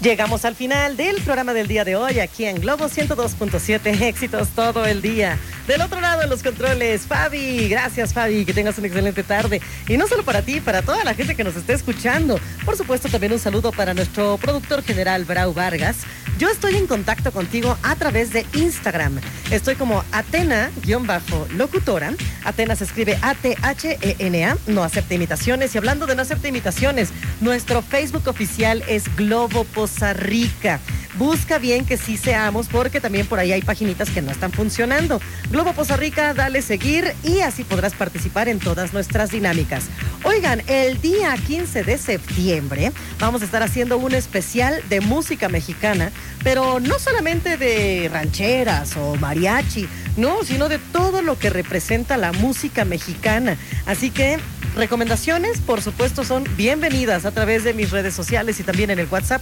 Llegamos al final del programa del día de hoy aquí en Globo 102.7, éxitos todo el día. Del otro lado en los controles, Fabi. Gracias, Fabi, que tengas una excelente tarde. Y no solo para ti, para toda la gente que nos esté escuchando. Por supuesto, también un saludo para nuestro productor general, Brau Vargas. Yo estoy en contacto contigo a través de Instagram. Estoy como Atena-locutora. Atena se escribe A-T-H-E-N-A. No acepta imitaciones. Y hablando de no acepta imitaciones, nuestro Facebook oficial es Globo Poza Rica. Busca bien que sí seamos, porque también por ahí hay paginitas que no están funcionando. Globo Poza Rica, dale seguir y así podrás participar en todas nuestras dinámicas. Oigan, el día 15 de septiembre vamos a estar haciendo un especial de música mexicana, pero no solamente de rancheras o mariachi, no, sino de todo lo que representa la música mexicana. Así que recomendaciones, por supuesto, son bienvenidas a través de mis redes sociales y también en el WhatsApp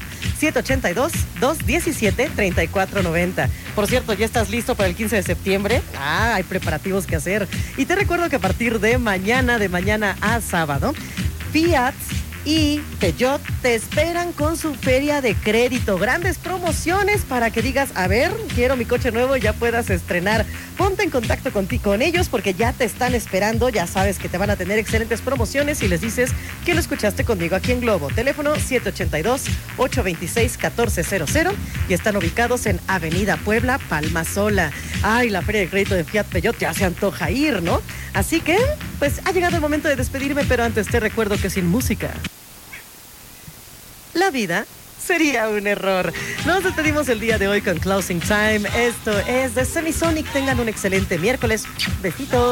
782-217-3490. Por cierto, ¿ya estás listo para el 15 de septiembre? Hay preparativos que hacer. Y te recuerdo que a partir de mañana a sábado, Fiat y Peugeot te esperan con su feria de crédito. Grandes promociones para que digas, a ver, quiero mi coche nuevo y ya puedas estrenar. Ponte en contacto con ellos porque ya te están esperando. Ya sabes que te van a tener excelentes promociones y les dices que lo escuchaste conmigo aquí en Globo. Teléfono 782-826-1400 y están ubicados en Avenida Puebla, Palmasola. Ay, la feria de crédito de Fiat Peugeot ya se antoja ir, ¿no? Así que, pues ha llegado el momento de despedirme, pero antes te recuerdo que sin música la vida sería un error. Nos despedimos el día de hoy con Closing Time. Esto es de Semisonic. Tengan un excelente miércoles. Besitos.